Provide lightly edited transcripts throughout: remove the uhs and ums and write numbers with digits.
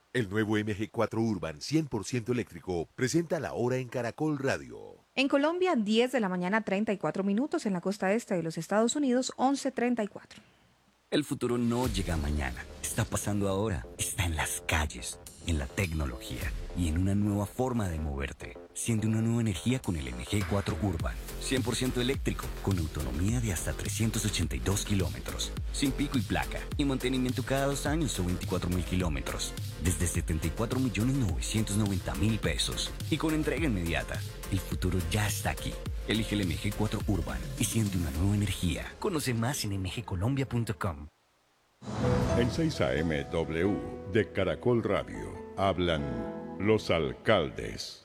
El nuevo MG4 Urban 100% eléctrico presenta la hora en Caracol Radio. En Colombia, 10 de la mañana, 34 minutos. En la costa este de los Estados Unidos, 11:34. El futuro no llega mañana, está pasando ahora, está en las calles, en la tecnología y en una nueva forma de moverte. Siente una nueva energía con el MG4 Urban, 100% eléctrico, con autonomía de hasta 382 kilómetros, sin pico y placa, y mantenimiento cada 2 años o 24.000 kilómetros, desde 74.990.000 pesos, y con entrega inmediata. El futuro ya está aquí. Elige el MG4 Urban y siente una nueva energía. Conoce más en mgcolombia.com. En 6 AM de Caracol Radio hablan los alcaldes.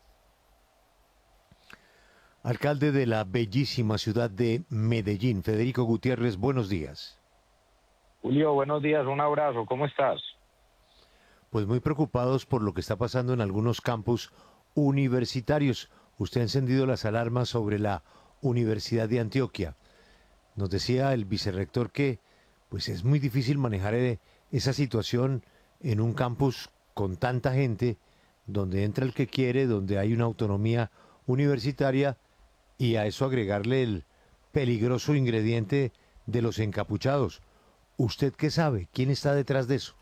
Alcalde de la bellísima ciudad de Medellín, Federico Gutiérrez, buenos días. Julio, buenos días, un abrazo, ¿cómo estás? Pues muy preocupados por lo que está pasando en algunos campus universitarios. Usted ha encendido las alarmas sobre la Universidad de Antioquia. Nos decía el vicerrector que pues es muy difícil manejar esa situación en un campus con tanta gente, donde entra el que quiere, donde hay una autonomía universitaria y a eso agregarle el peligroso ingrediente de los encapuchados. ¿Usted qué sabe? ¿Quién está detrás de eso?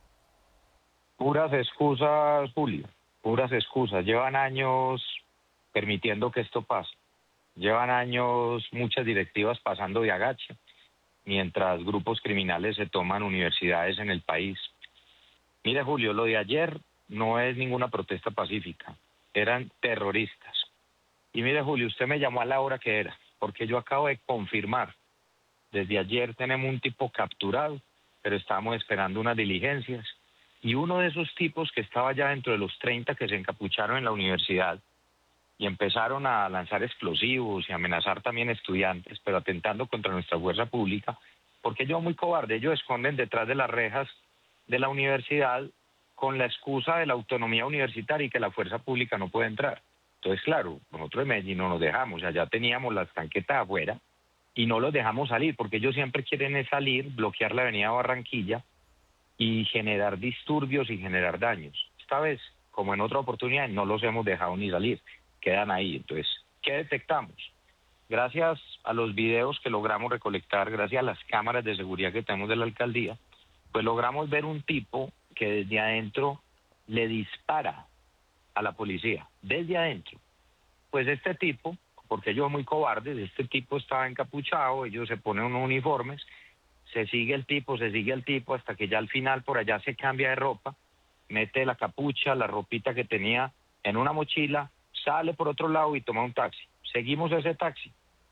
Puras excusas, Julio, puras excusas. Llevan años permitiendo que esto pase. Llevan años muchas directivas pasando de agache, mientras grupos criminales se toman universidades en el país. Mire, Julio, lo de ayer no es ninguna protesta pacífica, eran terroristas. Y mire, Julio, usted me llamó a la hora que era, porque yo acabo de confirmar. Desde ayer tenemos un tipo capturado, pero estamos esperando unas diligencias. Y uno de esos tipos que estaba ya dentro de los 30 que se encapucharon en la universidad y empezaron a lanzar explosivos y amenazar también estudiantes, pero atentando contra nuestra fuerza pública, porque ellos muy cobardes, ellos esconden detrás de las rejas de la universidad con la excusa de la autonomía universitaria y que la fuerza pública no puede entrar. Entonces, claro, nosotros en Medellín no nos dejamos, allá teníamos las tanquetas afuera y no los dejamos salir, porque ellos siempre quieren es salir, bloquear la avenida Barranquilla y generar disturbios y generar daños. Esta vez, como en otra oportunidad, no los hemos dejado ni salir, quedan ahí. Entonces, ¿qué detectamos? Gracias a los videos que logramos recolectar, gracias a las cámaras de seguridad que tenemos de la alcaldía, pues logramos ver un tipo que desde adentro le dispara a la policía, desde adentro. Pues este tipo, porque ellos son muy cobardes, este tipo estaba encapuchado, ellos se ponen unos uniformes, se sigue el tipo, hasta que ya al final por allá se cambia de ropa, mete la capucha, la ropita que tenía en una mochila, sale por otro lado y toma un taxi. Seguimos ese taxi.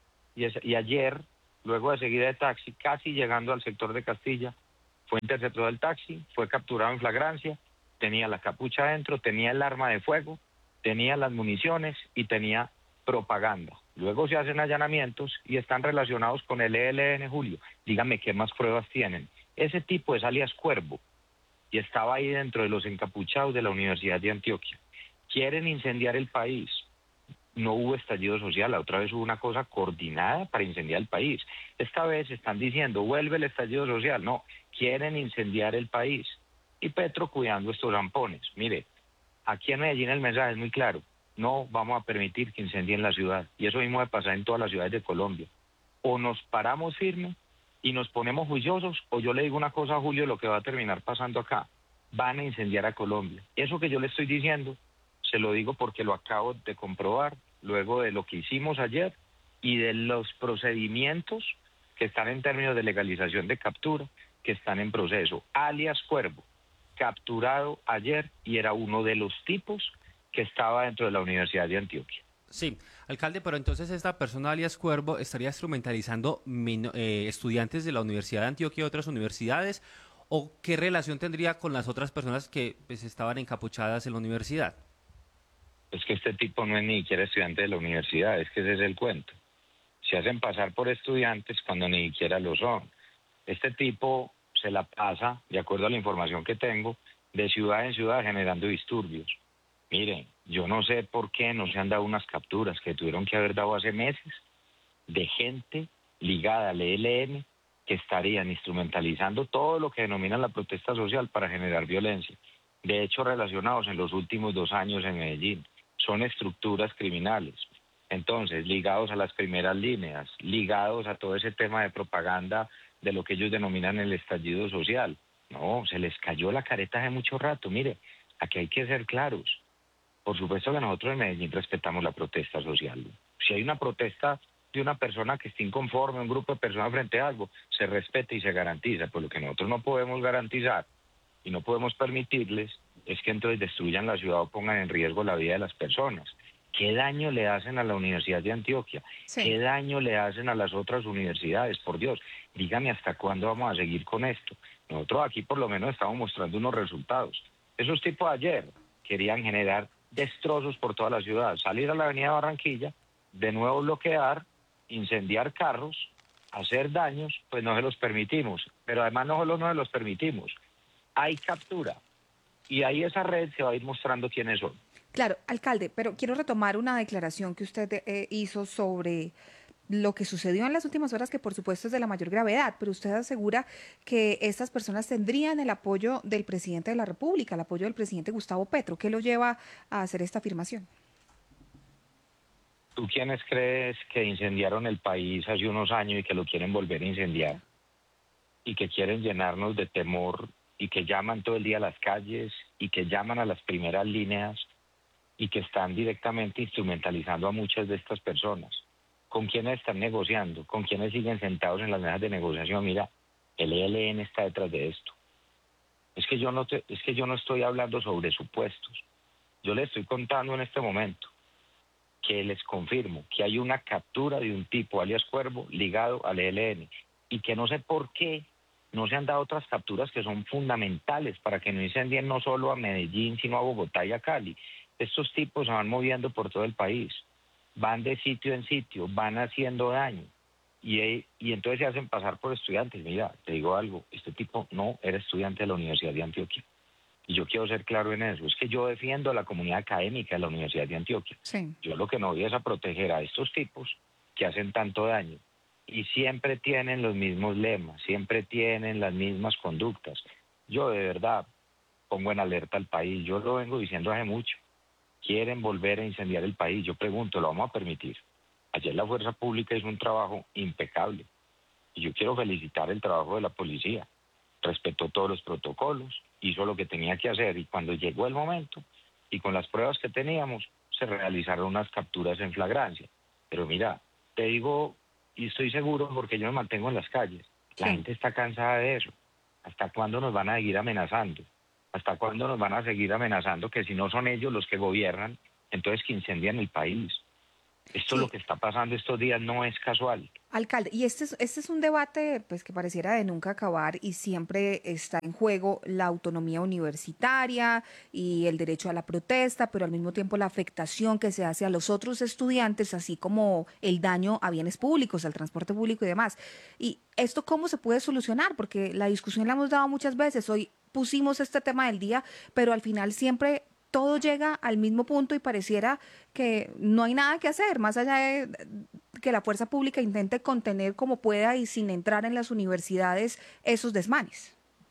Y ayer, luego de seguir el taxi, casi llegando al sector de Castilla, fue interceptado el taxi, fue capturado en flagrancia, tenía la capucha adentro, tenía el arma de fuego, tenía las municiones y tenía propaganda. Luego se hacen allanamientos y están relacionados con el ELN, Julio. Dígame qué más pruebas tienen. Ese tipo es alias Cuervo y estaba ahí dentro de los encapuchados de la Universidad de Antioquia. Quieren incendiar el país. No hubo estallido social, la otra vez hubo una cosa coordinada para incendiar el país. Esta vez están diciendo, vuelve el estallido social. No, quieren incendiar el país. Y Petro cuidando estos zampones. Mire, aquí en Medellín el mensaje es muy claro. No vamos a permitir que incendien la ciudad. Y eso mismo va a pasar en todas las ciudades de Colombia. O nos paramos firmes y nos ponemos juiciosos, o yo le digo una cosa a Julio, lo que va a terminar pasando acá. Van a incendiar a Colombia. Eso que yo le estoy diciendo, se lo digo porque lo acabo de comprobar, luego de lo que hicimos ayer y de los procedimientos que están en términos de legalización de captura, que están en proceso. Alias Cuervo, capturado ayer y era uno de los tipos que estaba dentro de la Universidad de Antioquia. Sí, alcalde, pero entonces esta persona alias Cuervo estaría instrumentalizando estudiantes de la Universidad de Antioquia y otras universidades, o qué relación tendría con las otras personas que pues, estaban encapuchadas en la universidad. Es que este tipo no es ni siquiera estudiante de la universidad, es que ese es el cuento. Se hacen pasar por estudiantes cuando ni siquiera lo son. Este tipo se la pasa, de acuerdo a la información que tengo, de ciudad en ciudad generando disturbios. Miren, yo no sé por qué no se han dado unas capturas que tuvieron que haber dado hace meses de gente ligada al ELN que estarían instrumentalizando todo lo que denominan la protesta social para generar violencia. de hechos relacionados en los últimos 2 años en Medellín. Son estructuras criminales. Entonces, ligados a las primeras líneas, ligados a todo ese tema de propaganda de lo que ellos denominan el estallido social. No, se les cayó la careta hace mucho rato. Mire, aquí hay que ser claros. Por supuesto que nosotros en Medellín respetamos la protesta social. Si hay una protesta de una persona que esté inconforme, un grupo de personas frente a algo, se respeta y se garantiza. Pues lo que nosotros no podemos garantizar y no podemos permitirles es que entonces destruyan la ciudad o pongan en riesgo la vida de las personas. ¿Qué daño le hacen a la Universidad de Antioquia? Sí. ¿Qué daño le hacen a las otras universidades? Por Dios, dígame hasta cuándo vamos a seguir con esto. Nosotros aquí por lo menos estamos mostrando unos resultados. Esos tipos ayer querían generar destrozos por toda la ciudad, salir a la avenida Barranquilla, de nuevo bloquear, incendiar carros, hacer daños, pues no se los permitimos. Pero además no solo no se los permitimos, hay captura. Y ahí esa red se va a ir mostrando quiénes son. Claro, alcalde, pero quiero retomar una declaración que usted hizo sobre lo que sucedió en las últimas horas, que por supuesto es de la mayor gravedad, pero usted asegura que estas personas tendrían el apoyo del presidente de la República, el apoyo del presidente Gustavo Petro. ¿Qué lo lleva a hacer esta afirmación? ¿Tú quiénes crees que incendiaron el país hace unos años y que lo quieren volver a incendiar? Y que quieren llenarnos de temor y que llaman todo el día a las calles y que llaman a las primeras líneas y que están directamente instrumentalizando a muchas de estas personas. ¿Con quiénes están negociando? ¿Con quiénes siguen sentados en las mesas de negociación? Mira, el ELN está detrás de esto. Es que yo no estoy hablando sobre supuestos. Yo les estoy contando en este momento que les confirmo que hay una captura de un tipo, alias Cuervo, ligado al ELN, y que no sé por qué no se han dado otras capturas que son fundamentales para que no incendien no solo a Medellín, sino a Bogotá y a Cali. Estos tipos se van moviendo por todo el país, van de sitio en sitio, van haciendo daño, y entonces se hacen pasar por estudiantes. Mira, te digo algo, este tipo no era estudiante de la Universidad de Antioquia. Y yo quiero ser claro en eso, es que yo defiendo a la comunidad académica de la Universidad de Antioquia. Sí. Yo lo que no voy es a proteger a estos tipos que hacen tanto daño y siempre tienen los mismos lemas, siempre tienen las mismas conductas. Yo de verdad pongo en alerta al país, yo lo vengo diciendo hace mucho. Quieren volver a incendiar el país. Yo pregunto, ¿lo vamos a permitir? Ayer la Fuerza Pública hizo un trabajo impecable y yo quiero felicitar el trabajo de la policía. Respetó todos los protocolos, hizo lo que tenía que hacer y cuando llegó el momento y con las pruebas que teníamos se realizaron unas capturas en flagrancia. Pero mira, te digo y estoy seguro porque yo me mantengo en las calles, la gente está cansada de eso. ¿Hasta cuándo nos van a seguir amenazando? ¿Hasta cuándo nos van a seguir amenazando que si no son ellos los que gobiernan, entonces que incendian el país? Esto lo que está pasando estos días no es casual. Alcalde, y este es un debate pues que pareciera de nunca acabar y siempre está en juego la autonomía universitaria y el derecho a la protesta, pero al mismo tiempo la afectación que se hace a los otros estudiantes, así como el daño a bienes públicos, al transporte público y demás. ¿Y esto cómo se puede solucionar? Porque la discusión la hemos dado muchas veces. Hoy pusimos este tema del día, pero al final siempre todo llega al mismo punto y pareciera que no hay nada que hacer, más allá de que la fuerza pública intente contener como pueda y sin entrar en las universidades esos desmanes.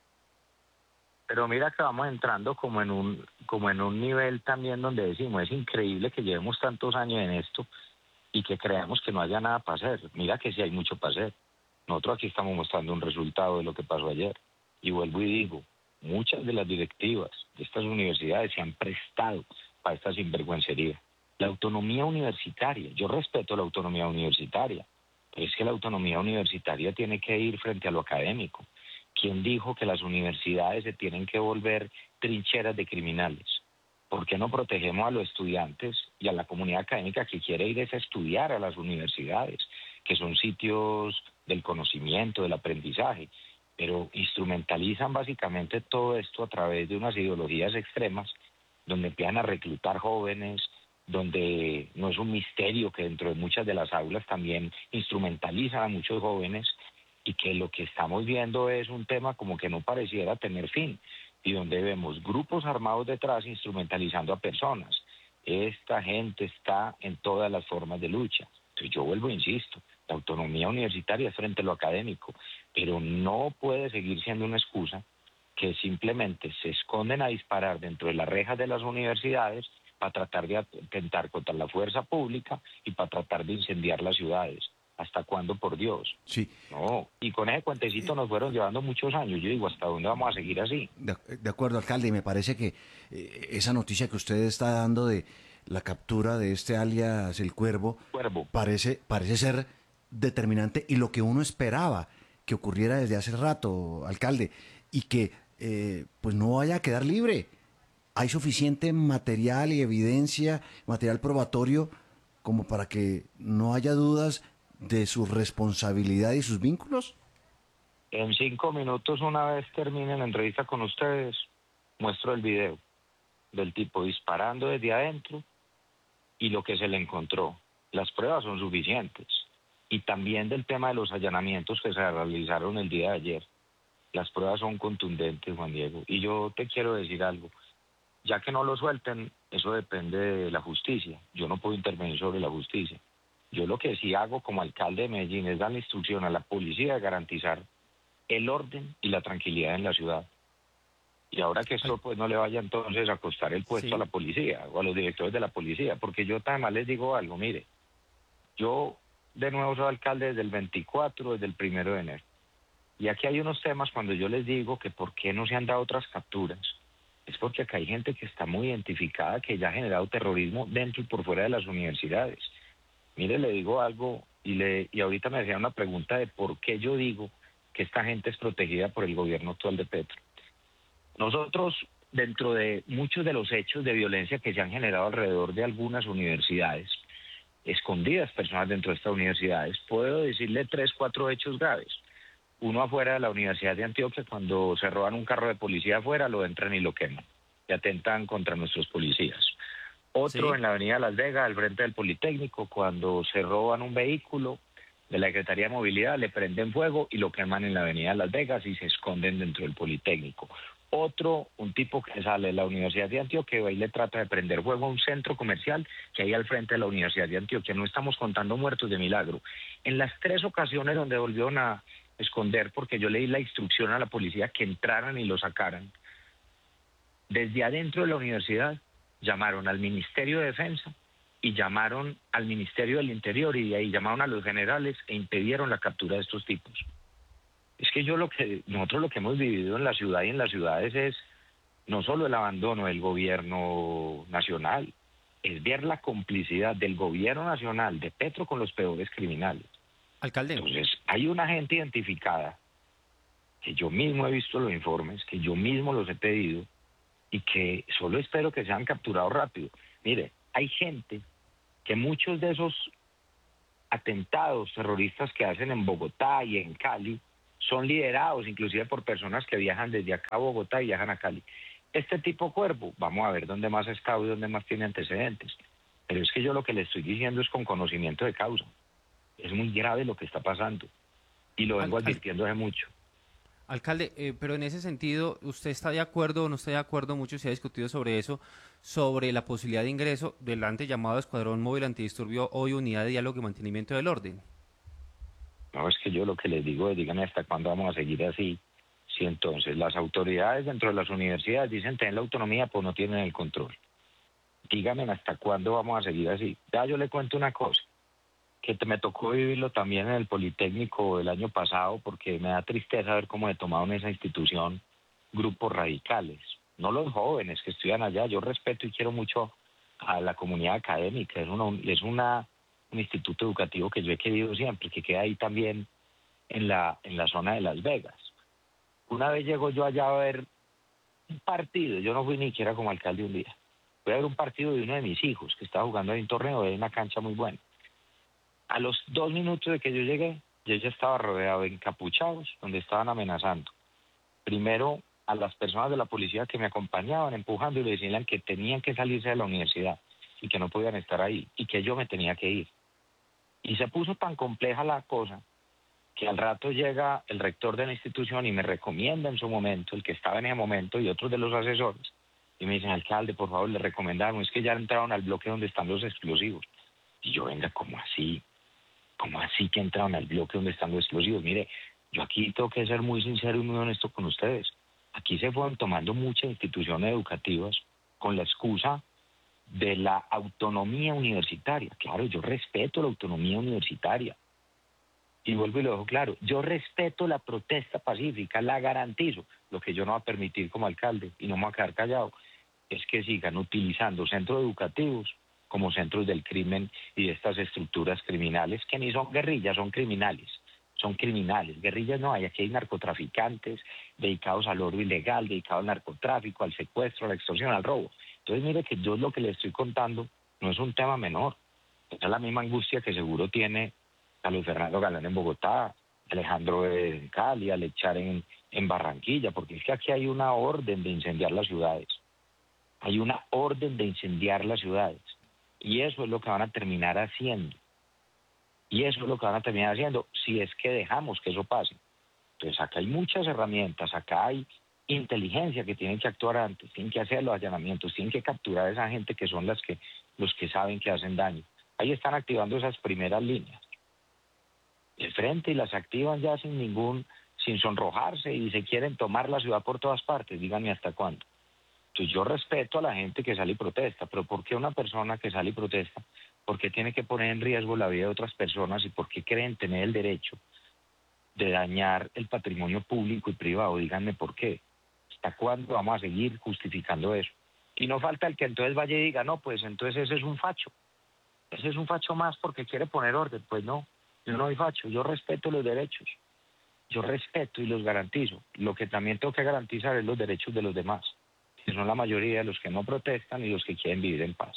Pero mira que vamos entrando como en un nivel también donde decimos, es increíble que llevemos tantos años en esto y que creamos que no haya nada para hacer. Mira que sí hay mucho para hacer. Nosotros aquí estamos mostrando un resultado de lo que pasó ayer. Y vuelvo y digo, muchas de las directivas de estas universidades se han prestado para esta sinvergüencería. La autonomía universitaria, yo respeto la autonomía universitaria, pero es que la autonomía universitaria tiene que ir frente a lo académico. ¿Quién dijo que las universidades se tienen que volver trincheras de criminales? ¿Por qué no protegemos a los estudiantes y a la comunidad académica que quiere ir a estudiar a las universidades, que son sitios del conocimiento, del aprendizaje? Pero instrumentalizan básicamente todo esto a través de unas ideologías extremas, donde empiezan a reclutar jóvenes, donde no es un misterio que dentro de muchas de las aulas también instrumentalizan a muchos jóvenes y que lo que estamos viendo es un tema como que no pareciera tener fin y donde vemos grupos armados detrás instrumentalizando a personas. Esta gente está en todas las formas de lucha. Entonces yo vuelvo e insisto, la autonomía universitaria es frente a lo académico, pero no puede seguir siendo una excusa que simplemente se esconden a disparar dentro de las rejas de las universidades para tratar de atentar contra la fuerza pública y para tratar de incendiar las ciudades. ¿Hasta cuándo, por Dios? Sí. No, y con ese cuentecito nos fueron llevando muchos años. Yo digo, ¿hasta dónde vamos a seguir así? De acuerdo, alcalde, y me parece que esa noticia que usted está dando de la captura de este alias El Cuervo, Cuervo. parece ser determinante y lo que uno esperaba que ocurriera desde hace rato, alcalde, y que pues no vaya a quedar libre. Hay suficiente material y evidencia, material probatorio, como para que no haya dudas de su responsabilidad y sus vínculos. En 5 minutos, una vez termine la entrevista con ustedes, muestro el video del tipo disparando desde adentro y lo que se le encontró. Las pruebas son suficientes. Y también del tema de los allanamientos que se realizaron el día de ayer. Las pruebas son contundentes, Juan Diego. Y yo te quiero decir algo. Ya que no lo suelten, eso depende de la justicia. Yo no puedo intervenir sobre la justicia. Yo lo que sí hago como alcalde de Medellín es dar la instrucción a la policía de garantizar el orden y la tranquilidad en la ciudad. Y ahora que esto pues no le vaya entonces a costar el puesto a la policía o a los directores de la policía, porque yo además les digo algo, mire, yo de nuevo soy alcalde desde el 24, desde el 1 de enero. Y aquí hay unos temas cuando yo les digo que por qué no se han dado otras capturas. Es porque acá hay gente que está muy identificada, que ya ha generado terrorismo dentro y por fuera de las universidades. Mire, le digo algo y ahorita me hacían una pregunta de por qué yo digo que esta gente es protegida por el gobierno actual de Petro. Nosotros, dentro de muchos de los hechos de violencia que se han generado alrededor de algunas universidades, escondidas personas dentro de estas universidades, puedo decirle 3, 4 hechos graves. Uno afuera de la Universidad de Antioquia, cuando se roban un carro de policía afuera, lo entran y lo queman, y atentan contra nuestros policías. Otro en la avenida Las Vegas, al frente del Politécnico, cuando se roban un vehículo de la Secretaría de Movilidad, le prenden fuego y lo queman en la avenida Las Vegas y se esconden dentro del Politécnico. Otro, un tipo que sale de la Universidad de Antioquia y va y le trata de prender fuego a un centro comercial que hay al frente de la Universidad de Antioquia. No estamos contando muertos de milagro. En las 3 ocasiones donde volvieron a esconder, porque yo le di la instrucción a la policía que entraran y lo sacaran, desde adentro de la universidad llamaron al Ministerio de Defensa y llamaron al Ministerio del Interior y de ahí llamaron a los generales e impidieron la captura de estos tipos. Es que nosotros lo que hemos vivido en la ciudad y en las ciudades es no solo el abandono del gobierno nacional, es ver la complicidad del gobierno nacional de Petro con los peores criminales. Alcalde. Entonces, hay una gente identificada que yo mismo he visto los informes, que yo mismo los he pedido y que solo espero que sean capturados rápido. Mire, hay gente que muchos de esos atentados terroristas que hacen en Bogotá y en Cali son liderados inclusive por personas que viajan desde acá a Bogotá y viajan a Cali. Este tipo Cuervo, vamos a ver dónde más ha estado y dónde más tiene antecedentes. Pero es que yo lo que le estoy diciendo es con conocimiento de causa. Es muy grave lo que está pasando y lo vengo advirtiendo hace mucho. Alcalde, pero en ese sentido, ¿usted está de acuerdo o no está de acuerdo? Mucho se ha discutido sobre eso, sobre la posibilidad de ingreso del antes llamado Escuadrón Móvil Antidisturbio, hoy Unidad de Diálogo y Mantenimiento del Orden. No, es que yo lo que les digo es, díganme hasta cuándo vamos a seguir así. Si entonces las autoridades dentro de las universidades dicen tienen la autonomía, pues no tienen el control. Díganme hasta cuándo vamos a seguir así. Ya yo le cuento una cosa, que me tocó vivirlo también en el Politécnico el año pasado, porque me da tristeza ver cómo he tomado en esa institución grupos radicales. No los jóvenes que estudian allá, yo respeto y quiero mucho a la comunidad académica, es un instituto educativo que yo he querido siempre, que queda ahí también en la zona de Las Vegas. Una vez llego yo allá a ver un partido, yo no fui ni siquiera como alcalde un día, fui a ver un partido de uno de mis hijos que estaba jugando en un torneo de una cancha muy buena. A los 2 minutos de que yo llegué, yo ya estaba rodeado de encapuchados, donde estaban amenazando. Primero a las personas de la policía que me acompañaban, empujando y le decían que tenían que salirse de la universidad y que no podían estar ahí y que yo me tenía que ir. Y se puso tan compleja la cosa que al rato llega el rector de la institución y me recomienda en su momento, el que estaba en ese momento y otros de los asesores, y me dicen, alcalde, por favor, le recomendaron, es que ya entraron al bloque donde están los explosivos. Y yo, venga, ¿cómo así? ¿Cómo así que entraron al bloque donde están los explosivos? Mire, yo aquí tengo que ser muy sincero y muy honesto con ustedes. Aquí se fueron tomando muchas instituciones educativas con la excusa de la autonomía universitaria. Claro, yo respeto la autonomía universitaria. Y vuelvo y lo dejo claro, yo respeto la protesta pacífica, la garantizo. Lo que yo no voy a permitir como alcalde, y no me voy a quedar callado, es que sigan utilizando centros educativos como centros del crimen y de estas estructuras criminales, que ni son guerrillas, son criminales. Son criminales, guerrillas no hay, aquí hay narcotraficantes dedicados al oro ilegal, dedicados al narcotráfico, al secuestro, a la extorsión, al robo. Entonces mire que yo lo que le estoy contando no es un tema menor. Es la misma angustia que seguro tiene a Luis Fernando Galán en Bogotá, Alejandro en Cali, Alechar en Barranquilla, porque es que aquí hay una orden de incendiar las ciudades. Hay una orden de incendiar las ciudades. Y eso es lo que van a terminar haciendo. Y eso es lo que van a terminar haciendo si es que dejamos que eso pase. Entonces acá hay muchas herramientas, acá hay inteligencia que tienen que actuar antes, tienen que hacer los allanamientos, tienen que capturar a esa gente que son los que saben que hacen daño. Ahí están activando esas primeras líneas de frente y las activan ya sin sonrojarse y se quieren tomar la ciudad por todas partes. Díganme hasta cuándo. Entonces yo respeto a la gente que sale y protesta, pero ¿por qué una persona que sale y protesta? ¿Por qué tiene que poner en riesgo la vida de otras personas y por qué creen tener el derecho de dañar el patrimonio público y privado? Díganme por qué. ¿Hasta cuándo vamos a seguir justificando eso? Y no falta el que entonces vaya y diga, no, pues entonces ese es un facho. Ese es un facho más porque quiere poner orden. Pues no, yo no soy facho, yo respeto los derechos. Yo respeto y los garantizo. Lo que también tengo que garantizar es los derechos de los demás, que son la mayoría de los que no protestan y los que quieren vivir en paz.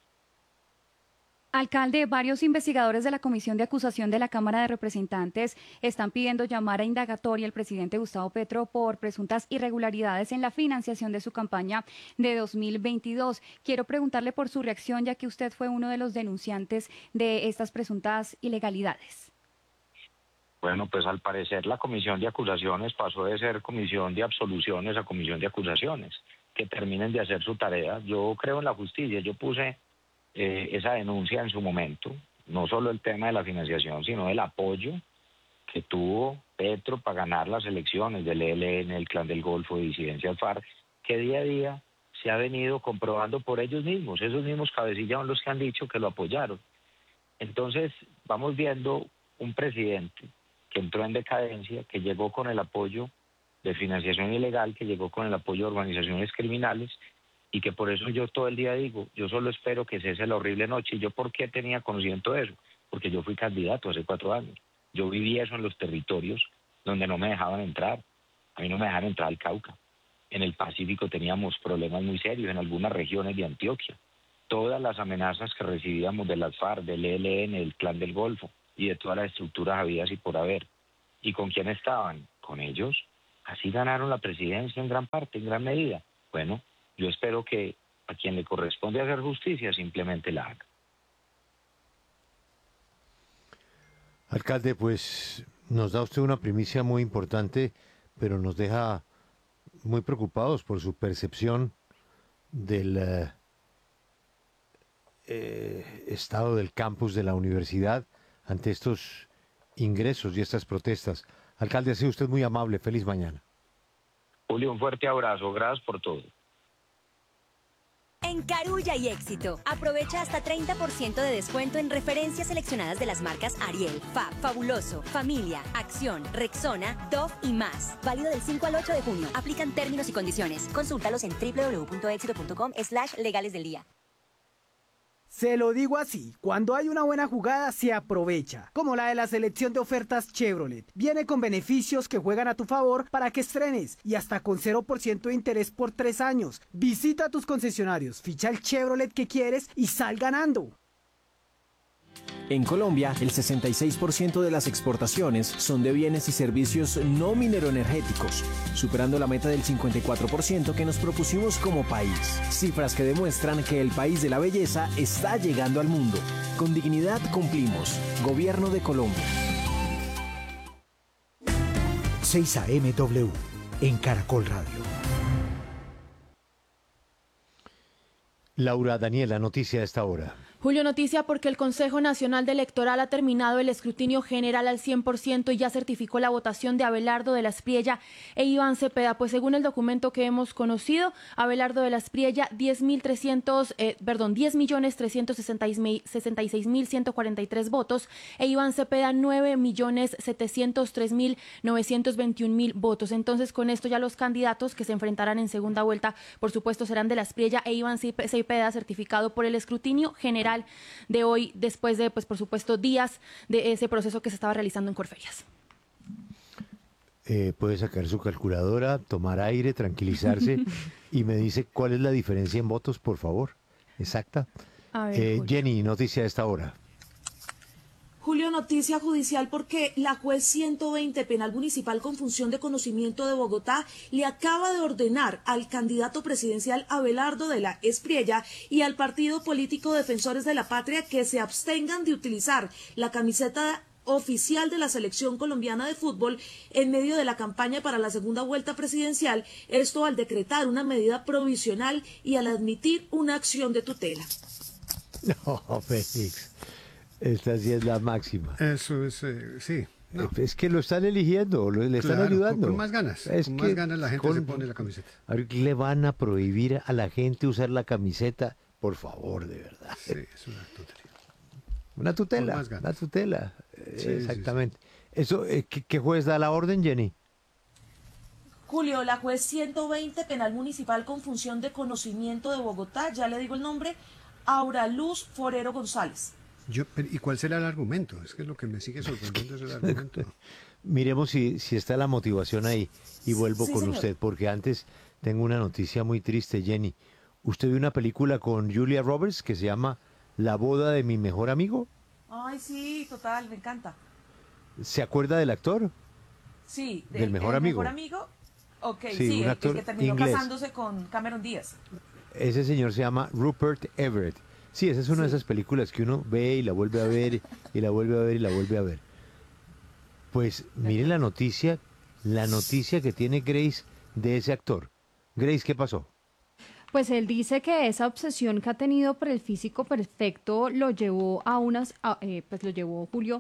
Alcalde, varios investigadores de la Comisión de Acusación de la Cámara de Representantes están pidiendo llamar a indagatoria al presidente Gustavo Petro por presuntas irregularidades en la financiación de su campaña de 2022. Quiero preguntarle por su reacción, ya que usted fue uno de los denunciantes de estas presuntas ilegalidades. Bueno, pues al parecer la Comisión de Acusaciones pasó de ser Comisión de Absoluciones a Comisión de Acusaciones. Que terminen de hacer su tarea. Yo creo en la justicia, yo puse esa denuncia en su momento, no solo el tema de la financiación, sino el apoyo que tuvo Petro para ganar las elecciones del ELN, el Clan del Golfo, de disidencias FARC, que día a día se ha venido comprobando por ellos mismos. Esos mismos cabecillas son los que han dicho que lo apoyaron. Entonces vamos viendo un presidente que entró en decadencia, que llegó con el apoyo de financiación ilegal, que llegó con el apoyo de organizaciones criminales, y que por eso yo todo el día digo, yo solo espero que cese la horrible noche. ¿Y yo por qué tenía conocimiento de eso? Porque yo fui candidato hace 4 años. Yo viví eso en los territorios donde no me dejaban entrar. A mí no me dejaron entrar al Cauca. En el Pacífico teníamos problemas muy serios, en algunas regiones de Antioquia. Todas las amenazas que recibíamos de las FARC, del ELN, del Clan del Golfo y de todas las estructuras habidas y por haber. ¿Y con quién estaban? Con ellos. Así ganaron la presidencia en gran parte, en gran medida. Bueno, yo espero que a quien le corresponde hacer justicia simplemente la haga. Alcalde, pues nos da usted una primicia muy importante, pero nos deja muy preocupados por su percepción del estado del campus de la universidad ante estos ingresos y estas protestas. Alcalde, ha sido usted muy amable. Feliz mañana. Julio, un fuerte abrazo. Gracias por todo. En Carulla y Éxito, aprovecha hasta 30% de descuento en referencias seleccionadas de las marcas Ariel, Fab, Fabuloso, Familia, Acción, Rexona, Dove y más. Válido del 5 al 8 de junio. Aplican términos y condiciones. Consúltalos en www.exito.com/legales del día. Se lo digo así, cuando hay una buena jugada se aprovecha, como la de la selección de ofertas Chevrolet. Viene con beneficios que juegan a tu favor para que estrenes y hasta con 0% de interés por 3 años. Visita tus concesionarios, ficha el Chevrolet que quieres y sal ganando. En Colombia, el 66% de las exportaciones son de bienes y servicios no mineroenergéticos, superando la meta del 54% que nos propusimos como país. Cifras que demuestran que el país de la belleza está llegando al mundo. Con dignidad cumplimos. Gobierno de Colombia. 6 AM en Caracol Radio. Laura, Daniela, noticia a esta hora. Julio, noticia porque el Consejo Nacional Electoral ha terminado el escrutinio general al 100% y ya certificó la votación de Abelardo de la Espriella e Iván Cepeda. Pues según el documento que hemos conocido, Abelardo de la Espriella 10.366.143 votos e Iván Cepeda 9.703.921 votos. Entonces, con esto ya los candidatos que se enfrentarán en segunda vuelta, por supuesto, serán de la Espriella e Iván Cepeda, certificado por el escrutinio general de hoy, después de, pues por supuesto, días de ese proceso que se estaba realizando en Corferias. Puede sacar su calculadora, tomar aire, tranquilizarse y me dice cuál es la diferencia en votos, por favor. Exacta. A ver, Jenny, noticia de esta hora. Julio, noticia judicial porque la juez 120 Penal Municipal con función de conocimiento de Bogotá le acaba de ordenar al candidato presidencial Abelardo de la Espriella y al partido político Defensores de la Patria que se abstengan de utilizar la camiseta oficial de la selección colombiana de fútbol en medio de la campaña para la segunda vuelta presidencial, esto al decretar una medida provisional y al admitir una acción de tutela. No, Félix. Esta sí es la máxima. Eso es, sí. No. Es que lo están eligiendo, le están ayudando. Con más ganas. Con más ganas la gente se pone la camiseta. ¿Le van a prohibir a la gente usar la camiseta? Por favor, de verdad. Sí, es una tontería. Una tutela, una tutela. Sí, exactamente. Sí. Eso, ¿qué juez da la orden, Jenny? Julio, la juez 120 Penal Municipal con función de conocimiento de Bogotá, ya le digo el nombre, Auraluz Forero González. ¿Y cuál será el argumento? Es que lo que me sigue sorprendiendo es el argumento. Miremos si está la motivación ahí y vuelvo con señor. usted, porque antes tengo una noticia muy triste, Jenny. ¿Usted vio una película con Julia Roberts que se llama La boda de mi mejor amigo? Ay, sí, total, me encanta. ¿Se acuerda del actor? Sí, del mejor amigo. ¿Mejor amigo? Ok, Sí, un actor el que terminó inglés. casándose con Cameron Díaz. Ese señor se llama Rupert Everett. Sí, esa es una de esas películas que uno ve y la vuelve a ver y la vuelve a ver y la vuelve a ver. Pues mire la noticia que tiene Grace de ese actor. Grace, ¿qué pasó? Pues él dice que esa obsesión que ha tenido por el físico perfecto lo llevó lo llevó Julio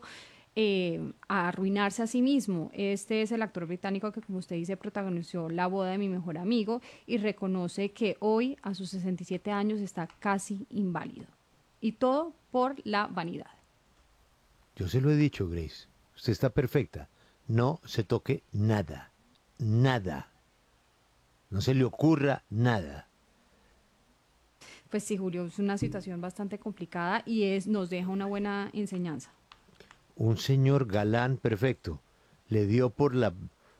a arruinarse a sí mismo. Este es el actor británico que, como usted dice, protagonizó La boda de mi mejor amigo y reconoce que hoy, a sus 67 años, está casi inválido. Y todo por la vanidad. Yo se lo he dicho, Grace. Usted está perfecta. No se toque nada. Nada. No se le ocurra nada. Pues sí, Julio, es una situación bastante complicada y nos deja una buena enseñanza. Un señor galán perfecto. Le dio por la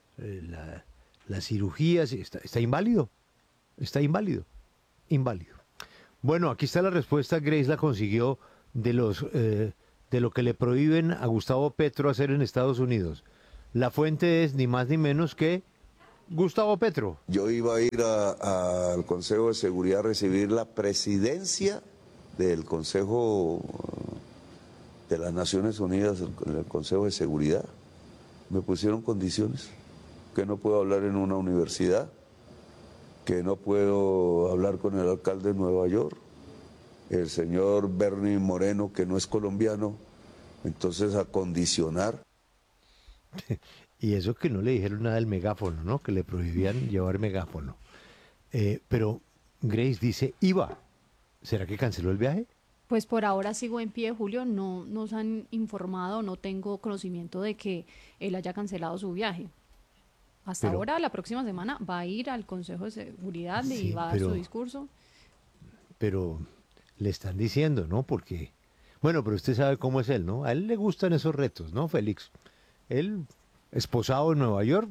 cirugía. Está inválido. Está inválido. Inválido. Bueno, aquí está la respuesta. Grace la consiguió de lo que le prohíben a Gustavo Petro hacer en Estados Unidos. La fuente es ni más ni menos que Gustavo Petro. Yo iba a ir al Consejo de Seguridad a recibir la presidencia del Consejo de las Naciones Unidas, el Consejo de Seguridad. Me pusieron condiciones, que no puedo hablar en una universidad, que no puedo hablar con el alcalde de Nueva York, el señor Bernie Moreno, que no es colombiano, entonces a condicionar. Y eso que no le dijeron nada del megáfono, ¿no? Que le prohibían llevar megáfono. Pero Grace dice, iba. ¿Será que canceló el viaje? Pues por ahora sigo en pie, Julio. No nos han informado, no tengo conocimiento de que él haya cancelado su viaje. Hasta ahora, la próxima semana, va a ir al Consejo de Seguridad y va a dar su discurso. Pero le están diciendo, ¿no? Porque, bueno, pero usted sabe cómo es él, ¿no? A él le gustan esos retos, ¿no, Félix? Él, esposado en Nueva York,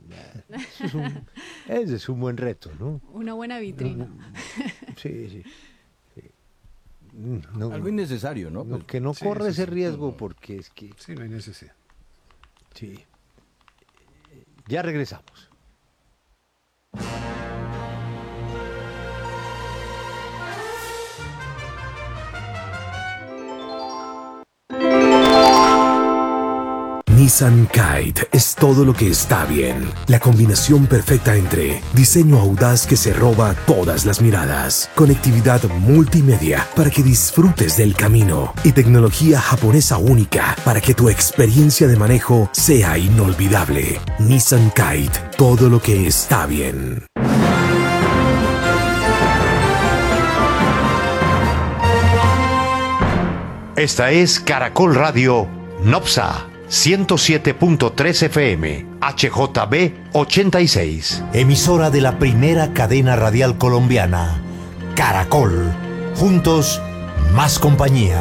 ese es un buen reto, ¿no? Una buena vitrina. Sí. No, algo innecesario, ¿no? Pues, que no corre ese riesgo porque es que... Sí, no hay necesidad. Sí. Ya regresamos. Nissan Kite es todo lo que está bien. La combinación perfecta entre diseño audaz que se roba todas las miradas, conectividad multimedia para que disfrutes del camino y tecnología japonesa única para que tu experiencia de manejo sea inolvidable. Nissan Kite, todo lo que está bien. Esta es Caracol Radio Nopsa 107.3 FM, HJB 86. Emisora de la primera cadena radial colombiana, Caracol. Juntos, más compañía.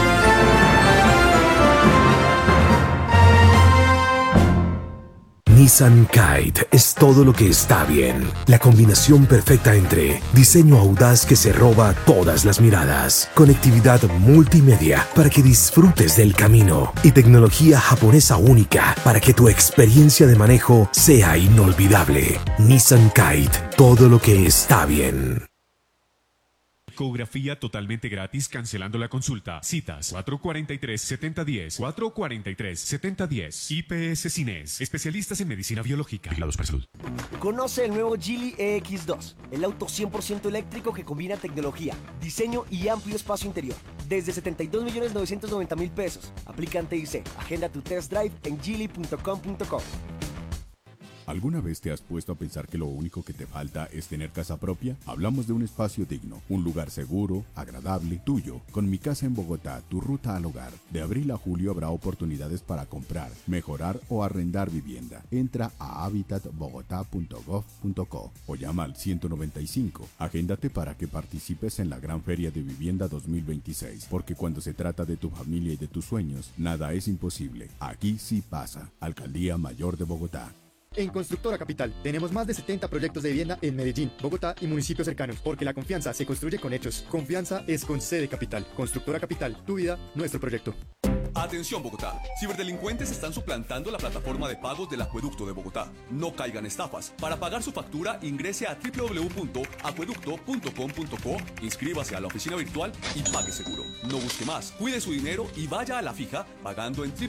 Nissan Kite es todo lo que está bien. La combinación perfecta entre diseño audaz que se roba todas las miradas, conectividad multimedia para que disfrutes del camino y tecnología japonesa única para que tu experiencia de manejo sea inolvidable. Nissan Kite, todo lo que está bien. Ecografía totalmente gratis cancelando la consulta. Citas 443-7010, 443-7010. IPS Cines, especialistas en medicina biológica. Vigilados por salud. Conoce el nuevo Geely EX2, el auto 100% eléctrico que combina tecnología, diseño y amplio espacio interior. Desde 72.990.000 pesos. Aplican TIC. Agenda tu test drive en geely.com.co. ¿Alguna vez te has puesto a pensar que lo único que te falta es tener casa propia? Hablamos de un espacio digno, un lugar seguro, agradable, tuyo. Con Mi Casa en Bogotá, tu ruta al hogar. De abril a julio habrá oportunidades para comprar, mejorar o arrendar vivienda. Entra a habitatbogotá.gov.co o llama al 195. Agéndate para que participes en la Gran Feria de Vivienda 2026, porque cuando se trata de tu familia y de tus sueños, nada es imposible. Aquí sí pasa. Alcaldía Mayor de Bogotá. En Constructora Capital tenemos más de 70 proyectos de vivienda en Medellín, Bogotá y municipios cercanos, porque la confianza se construye con hechos. Confianza es con C de Capital. Constructora Capital, tu vida, nuestro proyecto. Atención Bogotá, ciberdelincuentes están suplantando la plataforma de pagos del Acueducto de Bogotá. No caigan estafas. Para pagar su factura ingrese a www.acueducto.com.co, inscríbase a la oficina virtual y pague seguro. No busque más, cuide su dinero y vaya a la fija pagando en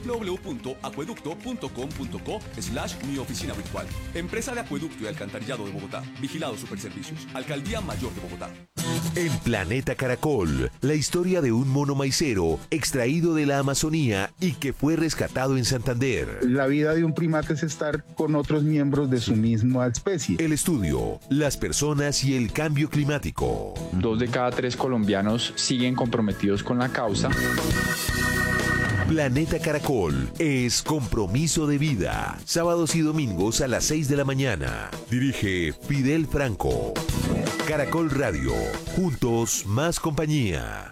www.acueducto.com.co/mi oficina virtual. Empresa de Acueducto y Alcantarillado de Bogotá. Vigilado Superservicios. Alcaldía Mayor de Bogotá. En Planeta Caracol, la historia de un mono maicero extraído de la Amazonía y que fue rescatado en Santander. La vida de un primate es estar con otros miembros de su misma especie. El estudio, las personas y el cambio climático. 2 de cada 3 colombianos siguen comprometidos con la causa. Planeta Caracol es compromiso de vida. Sábados y domingos a las 6 de la mañana. Dirige Fidel Franco. Caracol Radio. Juntos, más compañía.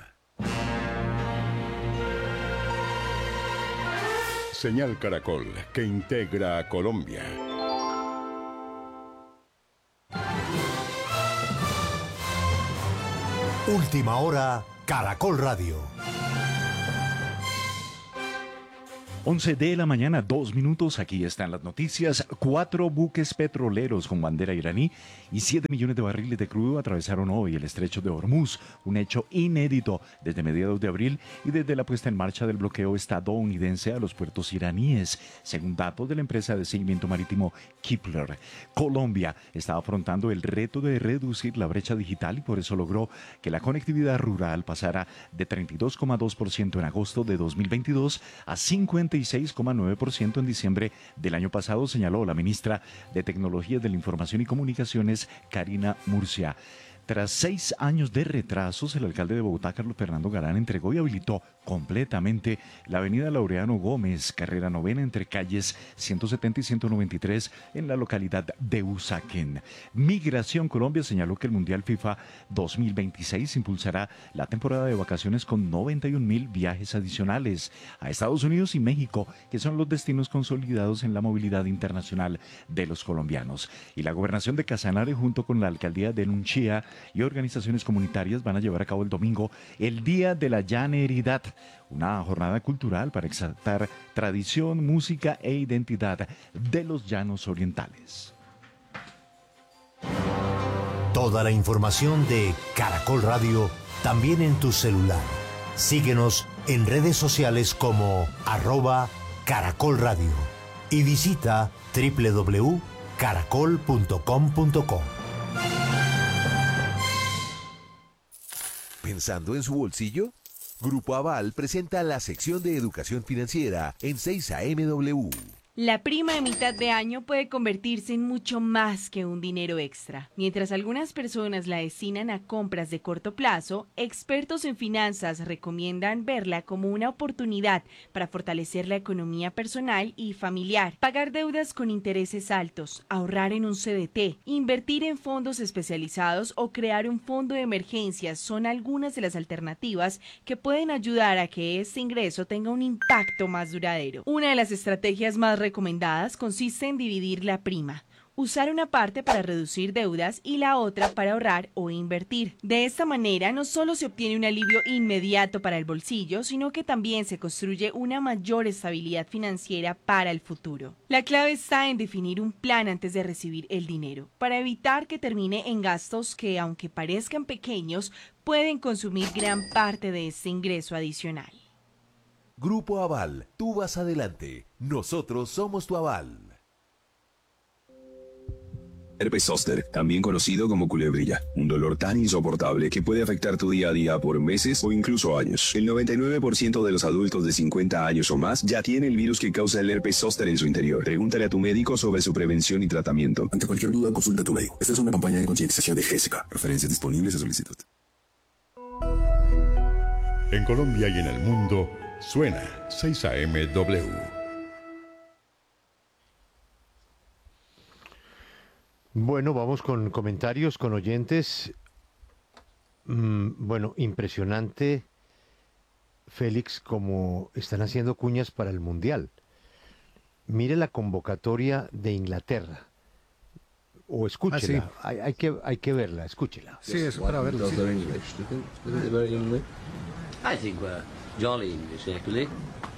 Señal Caracol, que integra a Colombia. Última hora, Caracol Radio. 11 de la mañana, 2 minutos. Aquí están las noticias. 4 buques petroleros con bandera iraní y 7 millones de barriles de crudo atravesaron hoy el estrecho de Hormuz, un hecho inédito desde mediados de abril y desde la puesta en marcha del bloqueo estadounidense a los puertos iraníes, según datos de la empresa de seguimiento marítimo Kepler. Colombia está afrontando el reto de reducir la brecha digital y por eso logró que la conectividad rural pasara de 32,2% en agosto de 2022 a 56,9% en diciembre del año pasado, señaló la ministra de Tecnología de la Información y Comunicaciones, Karina Murcia. Tras 6 años de retrasos, el alcalde de Bogotá, Carlos Fernando Galán, entregó y habilitó completamente la avenida Laureano Gómez, carrera novena entre calles 170 y 193 en la localidad de Usaquén. Migración Colombia señaló que el Mundial FIFA 2026 impulsará la temporada de vacaciones con 91,000 viajes adicionales a Estados Unidos y México, que son los destinos consolidados en la movilidad internacional de los colombianos. Y la gobernación de Casanare, junto con la alcaldía de Nunchía y organizaciones comunitarias, van a llevar a cabo el domingo el Día de la Llaneridad, una jornada cultural para exaltar tradición, música e identidad de los llanos orientales. Toda la información de Caracol Radio también en tu celular. Síguenos en redes sociales como Caracol Radio y visita www.caracol.com.co. ¿Pensando en su bolsillo? Grupo Aval presenta la sección de educación financiera en 6AMW. La prima de mitad de año puede convertirse en mucho más que un dinero extra. Mientras algunas personas la destinan a compras de corto plazo, expertos en finanzas recomiendan verla como una oportunidad para fortalecer la economía personal y familiar, pagar deudas con intereses altos, ahorrar en un CDT, invertir en fondos especializados o crear un fondo de emergencias son algunas de las alternativas que pueden ayudar a que este ingreso tenga un impacto más duradero. Una de las estrategias más recomendadas consiste en dividir la prima, usar una parte para reducir deudas y la otra para ahorrar o invertir. De esta manera no solo se obtiene un alivio inmediato para el bolsillo, sino que también se construye una mayor estabilidad financiera para el futuro. La clave está en definir un plan antes de recibir el dinero, para evitar que termine en gastos que, aunque parezcan pequeños, pueden consumir gran parte de este ingreso adicional. Grupo Aval, tú vas adelante, nosotros somos tu aval. Herpes zóster, también conocido como culebrilla, un dolor tan insoportable que puede afectar tu día a día por meses o incluso años. El 99% de los adultos de 50 años o más ya tiene el virus que causa el herpes zóster en su interior. Pregúntale a tu médico sobre su prevención y tratamiento. Ante cualquier duda, consulta a tu médico. Esta es una campaña de concientización de Jessica. Referencias disponibles a solicitud. En Colombia y en el mundo, suena 6AMW. Bueno, vamos con comentarios, con oyentes. Bueno, impresionante, Félix, como están haciendo cuñas para el Mundial. Mire la convocatoria de Inglaterra. O escúchela. Hay que verla, escúchela. Sí, eso para verlo. Sí. I think we're jolly English, actually.